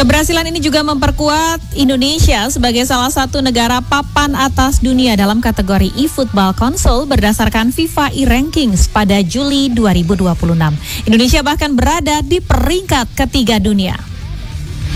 Keberhasilan ini juga memperkuat Indonesia sebagai salah satu negara papan atas dunia dalam kategori eFootball Console berdasarkan FIFA e-Rankings pada Juli 2026. Indonesia bahkan berada di peringkat ketiga dunia.